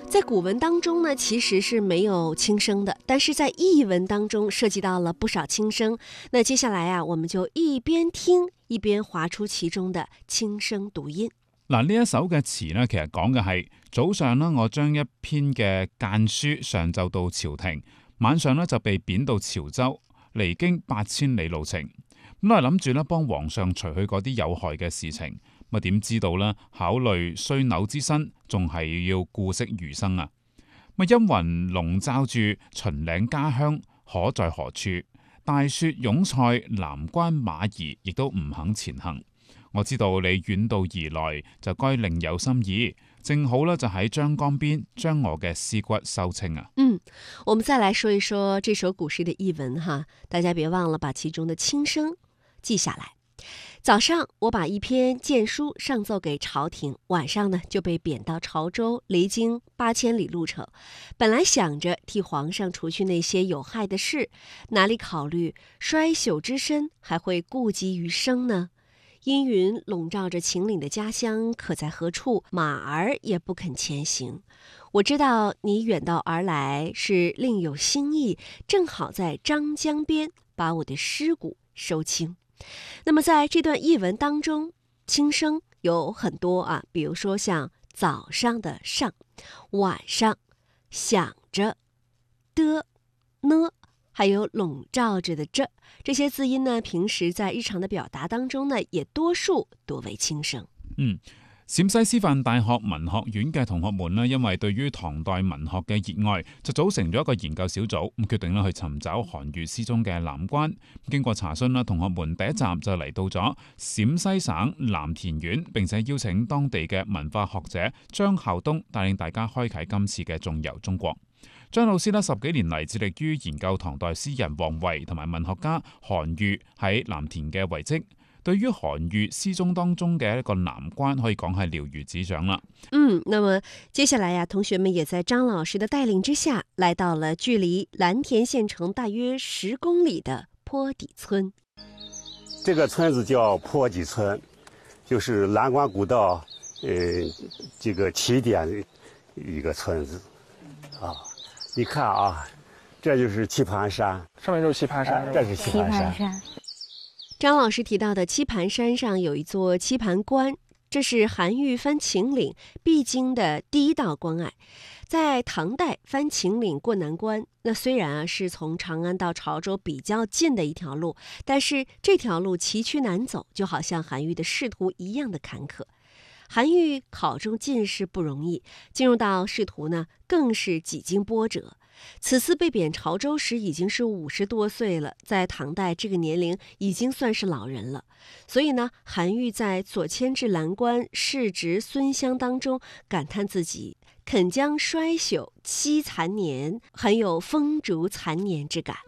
在古文当中呢，其实是没有轻声的，但是在译文当中涉及到了不少轻声。那接下来啊，我們就一邊聽一邊劃出其中的輕聲讀音。 嗱，呢一首嘅詞呢，其實講嘅係早上呢，我將一篇嘅諫書上奏到朝廷，晚上呢就被貶到潮州，離經8000里路程。咁都係諗住咧幫皇上除去嗰啲有害嘅事情。咁點知道呢？考慮衰朽之身，仲係要顧惜餘生啊！陰雲籠罩住秦嶺家鄉，可在何處？大雪擁塞南關馬兒，亦都唔肯前行。我知道你遠道而來，就該另有心意。正好呢，就喺張江邊，將我嘅屍骨收清啊！ 我們再來說一說這首古詩的譯文哈，大家別忘了把其中的輕聲記下來。早上我把一篇諫書上奏給朝廷，晚上呢就被貶到潮州，離經8000里路程。本來想着替皇上除去那些有害的事，哪裡考慮衰朽之身，還會顧及餘生呢？陰雲籠罩着秦嶺的家鄉，可在何處？馬兒也不肯前行。我知道你遠道而來是另有心意，正好在張江邊把我的屍骨收清。那麼在這段譯文當中，輕聲有很多啊，比如說像早上的上，晚上想着的呢，還有籠罩着的這些字音呢，平時在日常的表達當中呢，也多數多為輕聲。 陝西師範大學文學院嘅同學們呢，因為對於唐代文學嘅熱愛，就組成咗一個研究小組，決定去尋找韓愈詩中嘅南關。經過查詢啦，同學們第一站就嚟到咗陝西省藍田縣，並且邀請當地嘅文化學者張孝東帶領大家開啟今次嘅縱遊中國。張老師呢10幾年嚟致力於研究唐代詩人王維同埋文學家韓愈喺藍田嘅遺跡。對於韓愈詩中當中嘅一個南關，可以講係了如指掌啦。 那麼接下來呀，同學們也在張老師的帶領之下，來到了距離藍田縣城大約10公里的坡底村。 這個村子叫坡底村，就是藍關古道這個起點的一個村子啊。你看啊，這就是棋盤山， 上面就是棋盤山， 這是棋盤山。 張老師提到的棋盤山上有一座棋盤關，這是韓愈翻秦嶺必經的第一道關隘。在唐代翻秦嶺過南關，那雖然是從長安到潮州比較近的一條路，但是這條路崎嶇難走，就好像韓愈的仕途一樣的坎坷。韓愈考中進士不容易，進入到仕途呢，更是幾經波折。此次被貶潮州時已經是50多歲了，在唐代這個年齡已經算是老人了。所以呢，韓愈在左遷至藍關世侄孫鄉當中感嘆自己肯將衰朽惜殘年，很有風燭殘年之感。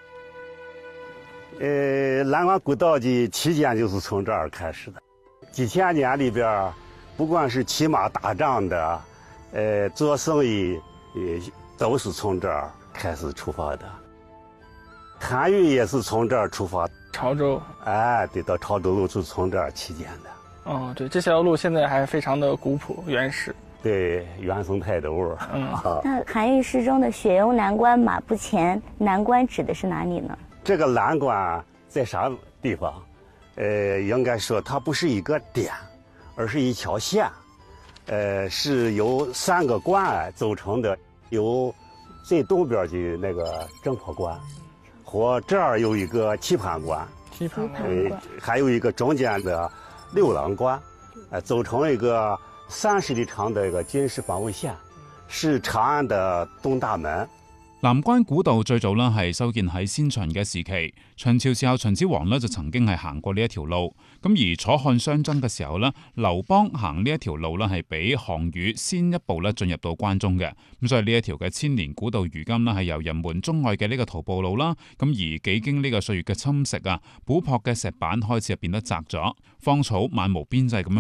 藍關古道的起點就是從這兒開始的。幾千年裏邊，不管是騎馬打仗的，做生意，都是從這兒開始出發的。韓愈也是從這兒出發， 潮州， 對，到潮州路是從這兒起點的。 對，這條路現在還非常的古樸原始， 對，原生態的味兒。 那韓愈詩中的雪擁南關馬不前，南關指的是哪裡呢？ 這個藍關在啥地方？應該說它不是一個點，而是一條線，是由3個關隘組成的。有最東邊的那個鄭泊關，和這兒有一個棋盤關，還有一個中間的六郎關，組成一個30里長的一個軍事防衛線，是長安的東大門。 南關古道最早呢係修建喺先秦嘅時期，秦朝時候秦始皇呢就曾經係行過呢一條路。咁而楚漢相爭嘅時候呢，劉邦行呢一條路呢係比項羽先一步呢進入到關中嘅。咁所以呢一條嘅千年古道，如今呢係由人們鍾愛嘅呢個徒步路啦。咁而幾經呢個歲月嘅侵蝕啊，古樸嘅石板開始變得窄咗，荒草漫無邊際咁樣